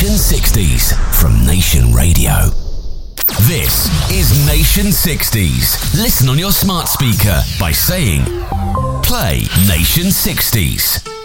Nation 60s from Nation Radio. This is Nation 60s. Listen on your smart speaker by saying, play Nation 60s.